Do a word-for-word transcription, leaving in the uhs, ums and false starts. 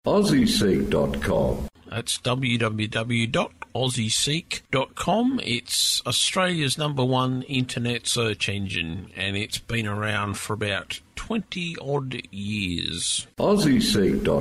Aussie Seek dot com. That's w w w dot aussie seek dot com. It's Australia's number one internet search engine, and it's been around for about twenty odd years. Aussie Seek dot